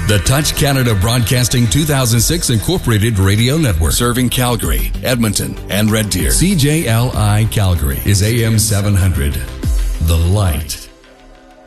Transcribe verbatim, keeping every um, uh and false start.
The Touch Canada Broadcasting two thousand six Incorporated Radio Network. Serving Calgary, Edmonton, and Red Deer. C J L I Calgary is A M seven hundred. The Light.